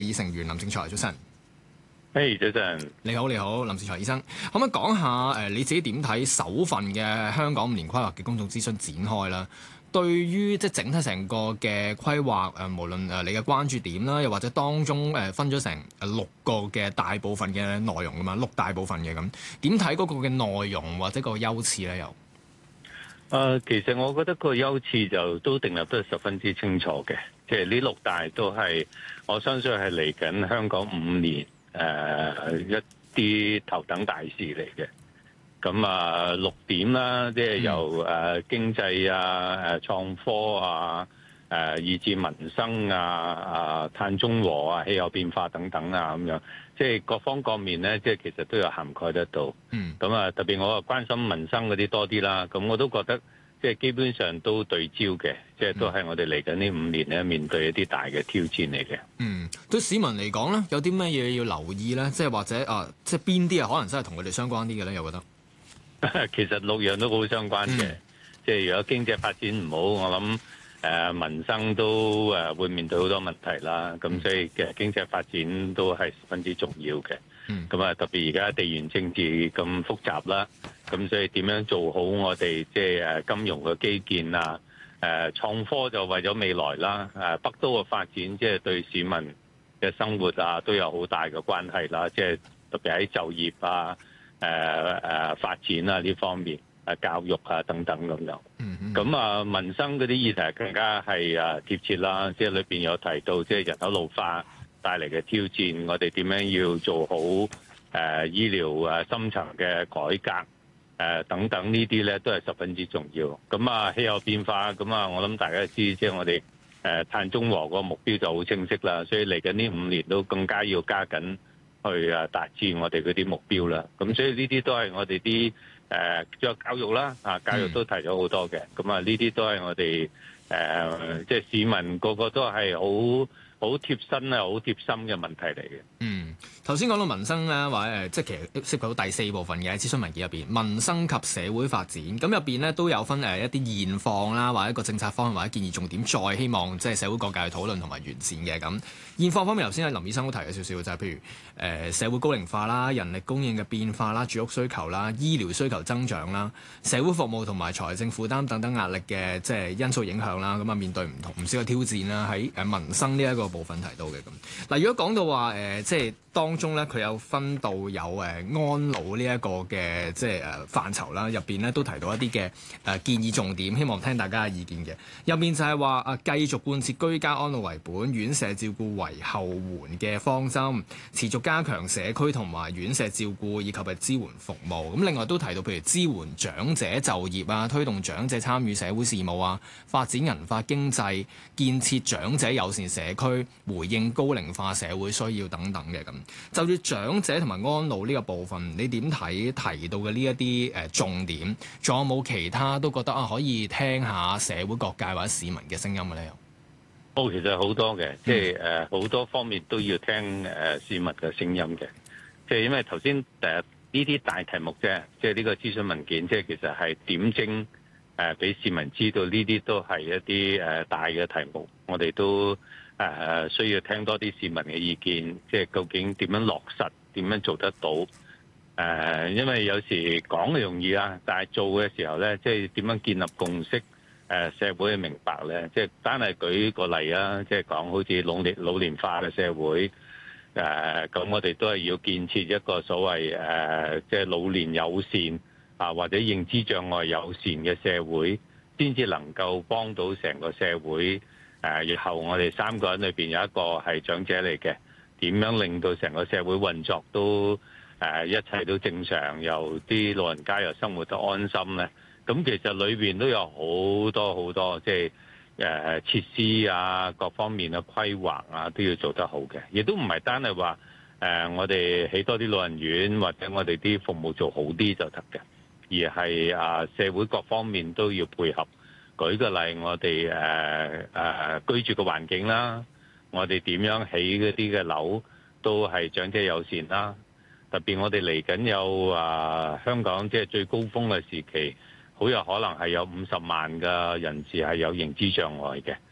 議成員林正財，早晨。 早晨， 你好，你好，林正財醫生，可唔可以講下你自己點睇首份嘅香港5年規劃嘅公眾諮詢展開啦？對於即係整體成個嘅規劃無論你嘅關注點啦，又或者當中分咗成6個嘅大部分嘅內容㗎嘛，6大部分嘅咁，點睇嗰個嘅內容或者個優次咧？又其實我覺得個優次就都訂立得十分之清楚嘅，即係呢6大都係我相信係嚟緊香港5年一啲頭等大事嚟嘅。咁6點啦，即係由經濟啊、創科啊、以至民生啊、碳中和啊、氣候變化等等啊咁樣，即係各方各面咧，即係其實都有涵蓋得到。咁特別我關心民生嗰啲多啲啦，咁我都覺得即係基本上都對焦嘅，即係都係我哋嚟緊呢5年咧面對一啲大嘅挑戰嚟嘅。 對市民嚟講咧，有啲咩嘢要留意咧？即係或者即係邊啲可能真係同佢哋相關啲嘅咧？又覺得？ 其實6樣都好相關嘅，即係如果經濟發展唔好，我諗民生都會面對好多問題啦。咁所以其實經濟發展都係十分之重要嘅。咁特別而家地緣政治咁複雜啦，咁所以點樣做好我哋即係金融嘅基建啊？創科就為咗未來啦。北都嘅發展即係對市民嘅生活啊都有好大嘅關係啦。即係特別喺就業啊。發展啊呢方面，教育啊等等咁樣。咁民生嗰啲議題更加係貼切啦。即係裏邊有提到，即係人口老化帶嚟嘅挑戰，我哋點樣要做好醫療深層嘅改革等等呢啲咧，都係十分之重要。咁氣候變化，咁我諗大家知，即係我哋碳中和個目標就好清晰啦。所以嚟緊呢5年都更加要加緊去達至我哋嗰啲目標啦，咁所以呢啲都係我哋啲仲有教育啦，教育都提咗好多嘅，咁呢啲都係我哋即係市民個個都係好貼身啊、好貼心嘅問題嚟嘅。 頭先講到民生咧，或者即係其實涉及到第4部分嘅諮詢文件入邊，民生及社會發展，咁入邊咧都有分一啲現況啦，或者一個政策方向或者建議重點，再希望即係社會各界去討論同埋完善嘅咁。現況方面，頭先林醫生都提咗少少，就係譬如社會高齡化啦、人力供應嘅變化啦、住屋需求啦、醫療需求增長啦、社會服務同埋財政負擔等等壓力嘅即係因素影響啦，咁面對唔少嘅挑戰啦，喺民生呢一個部分提到嘅咁。嗱，如果講到話即係當中咧，佢有分到有安老呢一個嘅即係範疇啦，入邊咧都提到一啲嘅建議重點，希望聽大家嘅意見嘅。入面就係話繼續貫徹居家安老為本、院舍照顧為後援嘅方針，持續加強社區同埋院舍照顧以及係支援服務。咁另外都提到譬如支援長者就業啊，推動長者參與社會事務啊，發展銀髮經濟，建設長者友善社區，回應高齡化社會需要等等嘅咁。就住長者同埋安老呢個部分，你點睇提到嘅呢一啲重點？仲有冇其他都覺得可以聽下社會各界或者市民嘅聲音嘅咧？ 其實好多嘅，即係好多方面都要聽市民嘅聲音嘅。即係因為頭先呢啲大題目啫，即係呢個諮詢文件，即係其實係點睛俾市民知道呢啲都係一啲大嘅題目，我哋都需要聽多啲市民嘅意見，即係究竟點樣落實，點樣做得到？因為有時講嘅容易啊，但係做嘅時候咧，即係點樣建立共識？社會嘅明白咧，即係單係舉個例啊，即係講好似老年化嘅社會，咁我哋都係要建設一個所謂即係老年友善啊，或者認知障礙友善嘅社會，先至能夠幫到成個社會。日後我哋3個人裏邊有一個係長者嚟嘅，點樣令到成個社會運作都一切都正常，又啲老人家又生活得安心咧？咁其實裏邊都有好多即係設施啊，各方面嘅規劃啊，都要做得好嘅。亦都唔係單係話我哋起多啲老人院，或者我哋啲服務做好啲就得嘅，而係社會各方面都要配合。舉個例，我哋居住嘅環境啦，我哋點樣起嗰啲嘅樓都係長者友善啦。特別我哋嚟緊有香港即係最高峰嘅時期，好有可能係有50萬嘅人士係有認知障礙嘅。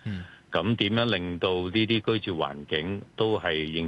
咁點樣令到呢啲居住環境都係認